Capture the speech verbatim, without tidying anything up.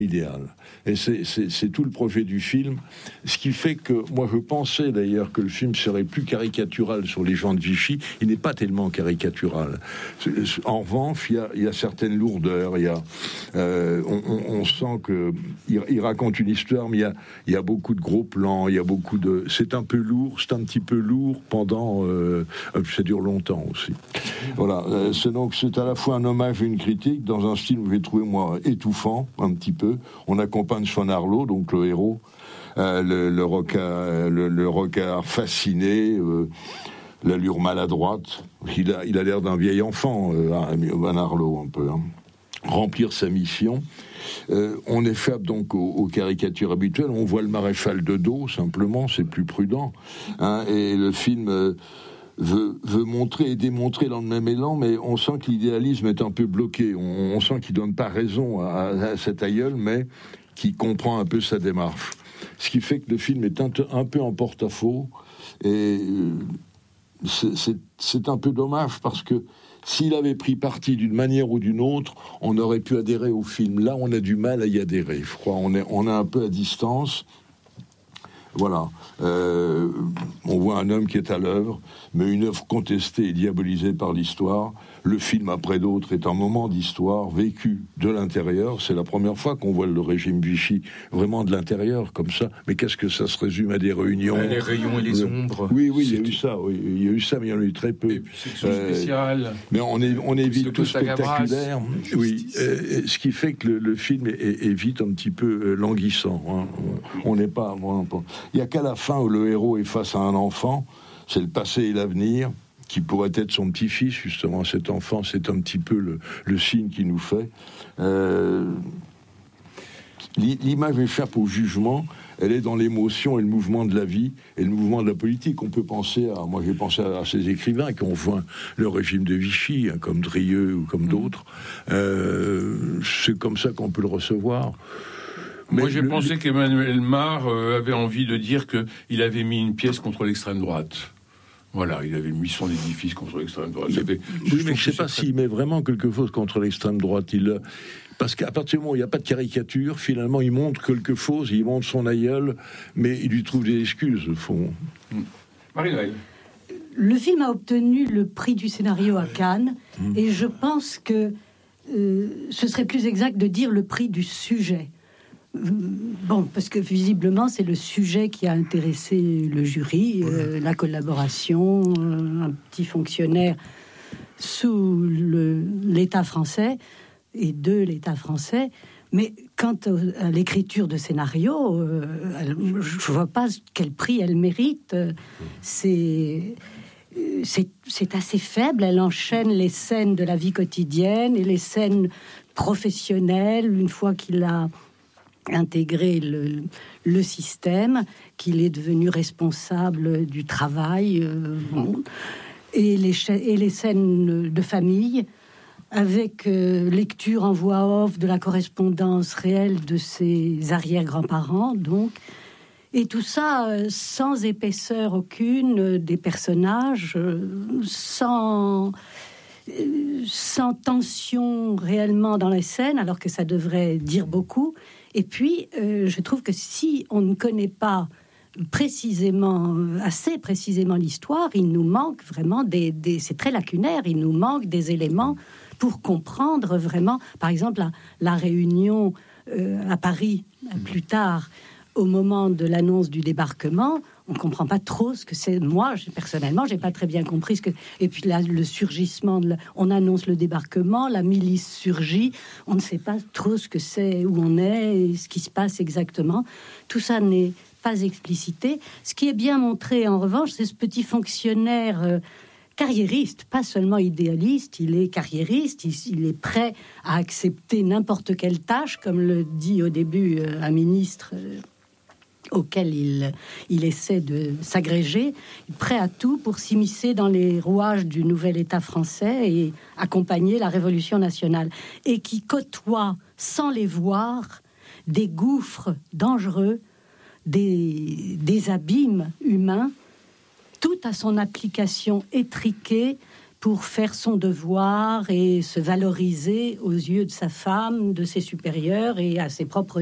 idéal. Et c'est, c'est, c'est tout le projet du film. Ce qui fait que, moi je pensais d'ailleurs que le film serait plus caricatural sur les gens de Vichy. Il n'est pas tellement caricatural. En revanche, il y a, il y a certaines lourdeurs. Il y a, euh, on, on, on sent que il, il raconte une histoire, mais il y, a, il y a beaucoup de gros plans, il y a beaucoup de... C'est un peu lourd, c'est un petit peu lourd pendant... Euh, ça dure longtemps aussi. Voilà. C'est donc, c'est à la fois un hommage et une critique, dans un style que j'ai trouvé, moi, étouffant, un petit peu. On accompagne Swan Arlo, donc le héros, euh, le, le, regard, le, le regard fasciné, euh, l'allure maladroite. Il a, il a l'air d'un vieil enfant, euh, Swan Arlo, un peu. Hein. Remplir sa mission. Euh, on échappe donc aux, aux caricatures habituelles. On voit le maréchal de dos, simplement, c'est plus prudent. Hein, et le film... Euh, Veut, veut montrer et démontrer dans le même élan, mais on sent que l'idéalisme est un peu bloqué. On, on sent qu'il donne pas raison à, à cet aïeul, mais qui comprend un peu sa démarche. Ce qui fait que le film est un, un peu en porte-à-faux, et c'est, c'est, c'est un peu dommage, parce que s'il avait pris parti d'une manière ou d'une autre, on aurait pu adhérer au film. Là, on a du mal à y adhérer, je crois. On est, on est un peu à distance. Voilà, euh, on voit un homme qui est à l'œuvre, mais une œuvre contestée et diabolisée par l'histoire. Le film, après d'autres, est un moment d'histoire vécu de l'intérieur. C'est la première fois qu'on voit le régime Vichy vraiment de l'intérieur, comme ça. Mais qu'est-ce que ça se résume à des réunions ? Les rayons et les ombres. Oui, oui, il y a eu ça, oui. Il y a eu ça, mais il y en a eu très peu. Et puis section euh, spéciale. Mais on, est, on évite tout spectaculaire. Oui, euh, ce qui fait que le, le film est, est, est vite un petit peu languissant. Hein. On n'est pas... Bon, bon. Il n'y a qu'à la fin où le héros est face à un enfant, c'est le passé et l'avenir, qui pourrait être son petit-fils, justement. Cet enfant, c'est un petit peu le, le signe qu'il nous fait. Euh, l'image échappe au jugement, elle est dans l'émotion et le mouvement de la vie et le mouvement de la politique. On peut penser à... Moi, j'ai pensé à, à ces écrivains qui ont joint le régime de Vichy, hein, comme Drieux ou comme d'autres. Euh, c'est comme ça qu'on peut le recevoir. Mais Moi, j'ai le, pensé le... qu'Emmanuel Mar euh, avait envie de dire qu'il avait mis une pièce contre l'extrême droite. Voilà, il avait mis son édifice contre l'extrême droite. Mais, oui, mais je ne sais pas très... s'il met vraiment quelque chose contre l'extrême droite. Il, parce qu'à partir du moment où il n'y a pas de caricature, finalement, il montre quelque chose, il montre son aïeul, mais il lui trouve des excuses, au fond. Mmh. Marie-Noël. Le film a obtenu le prix du scénario à Cannes, mmh. et je pense que euh, ce serait plus exact de dire le prix du sujet. Bon, parce que visiblement, c'est le sujet qui a intéressé le jury, euh, la collaboration, euh, un petit fonctionnaire sous le, l'État français et de l'État français. Mais quant à l'écriture de scénario, euh, elle, je vois pas quel prix elle mérite. C'est, c'est, c'est assez faible. Elle enchaîne les scènes de la vie quotidienne et les scènes professionnelles une fois qu'il a intégrer le, le système, qu'il est devenu responsable du travail, euh, bon, et, les cha- et les scènes de famille, avec euh, lecture en voix off de la correspondance réelle de ses arrière-grands-parents, donc, et tout ça euh, sans épaisseur aucune euh, des personnages, euh, sans... sans tension réellement dans les scènes, alors que ça devrait dire beaucoup. Et puis, euh, je trouve que si on ne connaît pas précisément, assez précisément l'histoire, il nous manque vraiment des, des... C'est très lacunaire, il nous manque des éléments pour comprendre vraiment, par exemple, la, la réunion euh, à Paris, plus tard, au moment de l'annonce du débarquement, on comprend pas trop ce que c'est. Moi, personnellement, j'ai pas très bien compris ce que... Et puis là, le surgissement, de la... on annonce le débarquement, la milice surgit, on ne sait pas trop ce que c'est, où on est, et ce qui se passe exactement. Tout ça n'est pas explicité. Ce qui est bien montré, en revanche, c'est ce petit fonctionnaire euh, carriériste, pas seulement idéaliste, il est carriériste, il, il est prêt à accepter n'importe quelle tâche, comme le dit au début euh, un ministre... Euh, auquel il, il essaie de s'agréger, prêt à tout pour s'immiscer dans les rouages du nouvel État français et accompagner la Révolution nationale, et qui côtoie, sans les voir, des gouffres dangereux, des, des abîmes humains, tout à son application étriquée pour faire son devoir et se valoriser aux yeux de sa femme, de ses supérieurs et à ses propres